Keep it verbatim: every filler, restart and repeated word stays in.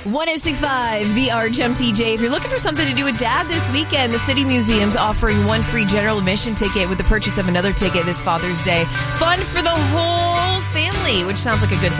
one oh six point five, The Arch. I'm T J. If you're looking for something to do with Dad this weekend, the City Museum's offering one free general admission ticket with the purchase of another ticket this Father's Day. Fun for the whole family, which sounds like a good time.